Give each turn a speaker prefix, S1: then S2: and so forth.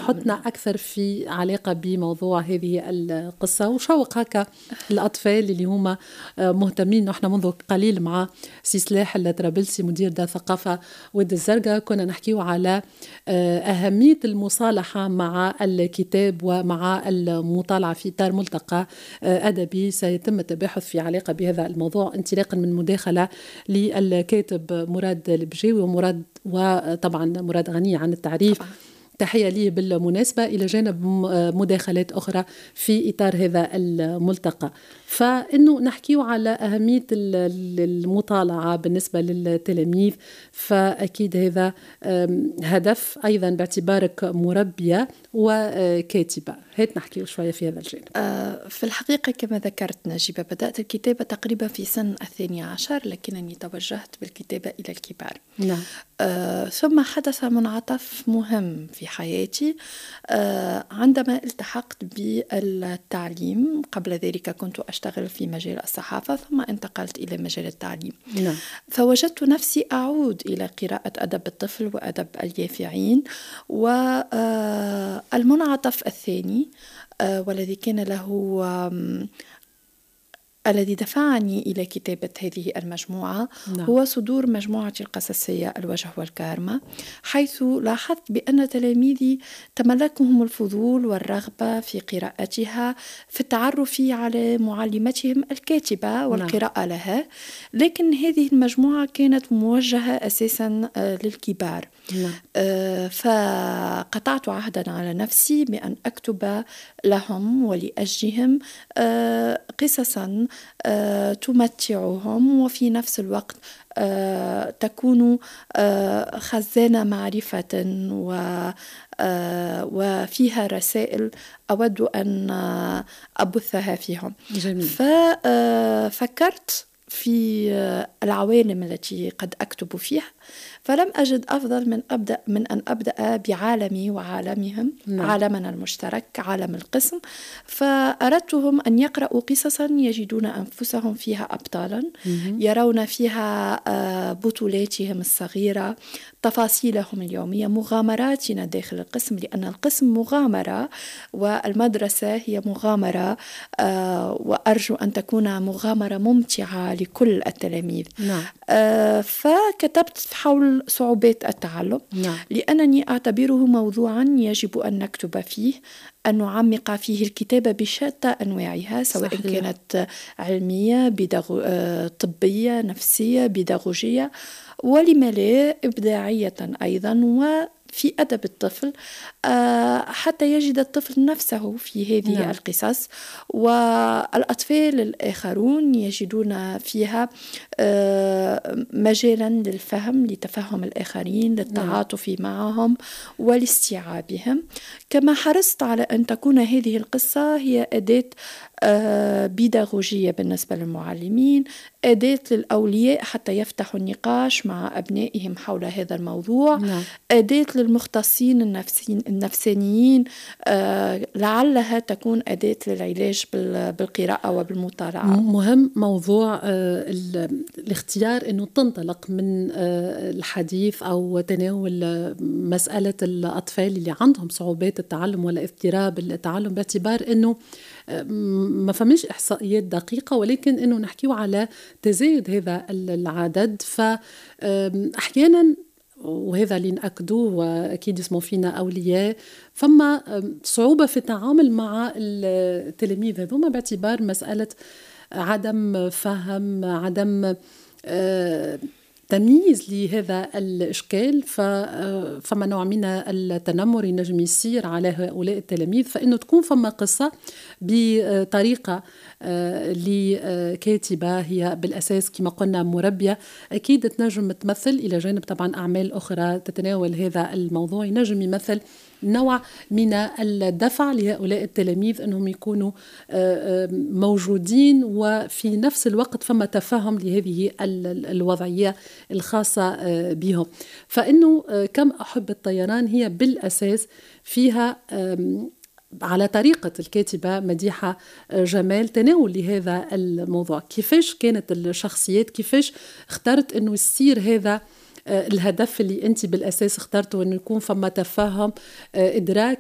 S1: حطنا أكثر في علاقة بموضوع هذه القصة، وشوق هكا الأطفال اللي هم مهتمين. نحن منذ قليل مع سي سلاح الطرابلسي مدير دار ثقافة واد الزرقاء كنا نحكيو على أهمية المصالحة مع الكتاب ومع المطالعة في إطار ملتقى أدبي سيتم التباحث في علاقة بهذا الموضوع، انطلاقا من مداخلة للكاتب مراد البجاوي وطبعا مراد غني عن التعريف طبعا. تحية لي بالمناسبة، إلى جانب مداخلات أخرى في إطار هذا الملتقى. فإنه نحكيو على أهمية المطالعة بالنسبة للتلاميذ، فأكيد هذا هدف أيضا باعتبارك مربية وكاتبة. هيت نحكيو شوية في هذا الجانب.
S2: في الحقيقة كما ذكرت نجيبة، بدأت الكتابة تقريبا في سن 12، لكنني توجهت بالكتابة إلى الكبار.
S1: نعم.
S2: ثم حدث منعطف مهم في حياتي عندما التحقت بالتعليم. قبل ذلك كنت أشتغل في مجال الصحافة، ثم انتقلت إلى مجال التعليم.
S1: نعم.
S2: فوجدت نفسي أعود إلى قراءة أدب الطفل وأدب اليافعين. والمنعطف الثاني والذي كان له الذي دفعني إلى كتابة هذه المجموعة هو صدور مجموعة القصصية الوجه والكارما، حيث لاحظت بأن تلاميذي تملكهم الفضول والرغبة في قراءتها، في التعرف على معلمتهم الكاتبة والقراءة لها، لكن هذه المجموعة كانت موجهة أساسا للكبار. فقطعت عهدا على نفسي بأن أكتب لهم ولأجلهم قصصا تمتعهم، وفي نفس الوقت تكون خزانة معرفة وفيها رسائل أود أن أبثها فيهم.
S1: جميل.
S2: ففكرت في العوالم التي قد أكتب فيها، فلم أجد أفضل من أن أبدأ بعالمي وعالمهم. عالمنا المشترك، عالم القسم. فأردتهم أن يقرأوا قصصا يجدون أنفسهم فيها أبطالا، يرون فيها بطولاتهم الصغيرة، تفاصيلهم اليومية، مغامراتنا داخل القسم، لأن القسم مغامرة والمدرسة هي مغامرة، وأرجو أن تكون مغامرة ممتعة لكل التلاميذ. فكتبت حول صعوبات التعلم، لأنني أعتبره موضوعا يجب أن نكتب فيه، أن نعمق فيه الكتابة بشتى أنواعها، سواء صحيح. كانت علمية، طبية، نفسية، بيداغوجية، ولما لا إبداعية أيضا، وفي أدب الطفل، حتى يجد الطفل نفسه في هذه القصص، والأطفال الآخرون يجدون فيها مجالا للفهم، لتفهم الآخرين، للتعاطف معهم ولاستيعابهم. كما حرصت على أن تكون هذه القصة هي أداة بيداغوجية بالنسبة للمعلمين، أداة للأولياء حتى يفتحوا النقاش مع أبنائهم حول هذا الموضوع، أداة للمختصين النفسانيين، لعلها تكون أداة للعلاج بالقراءة وبالمطالعة.
S1: مهم موضوع الاختيار أنه تنطلق من الحديث أو تناول مسألة الأطفال اللي عندهم صعوبات التعلم ولا اضطراب التعلم، باعتبار أنه ما فماش إحصائيات دقيقة، ولكن أنه نحكيو على تزايد هذا العدد. فأحيانا، وهذا اللي نأكدوه وأكيد اسمه فينا أولياء، فما صعوبة في التعامل مع التلاميذ هذوما باعتبار مسألة عدم فهم، عدم تمييز لهذا الإشكال. فما نوع من التنمر ينجم يصير على هؤلاء التلاميذ، فإنه تكون فما قصة بطريقة لكاتبة هي بالأساس كما قلنا مربية، أكيد تنجم تمثل إلى جانب طبعا أعمال أخرى تتناول هذا الموضوع، ينجم يمثل نوع من الدفع لهؤلاء التلاميذ أنهم يكونوا موجودين، وفي نفس الوقت فما تفهم لهذه الوضعية الخاصة بهم. فإنه كم أحب الطيران هي بالأساس فيها على طريقة الكاتبة مديحة جمال تناول لهذا الموضوع. كيفاش كانت الشخصيات، كيفاش اخترت أنه يصير هذا الهدف اللي أنت بالأساس اخترته، أنه يكون فما تفاهم، إدراك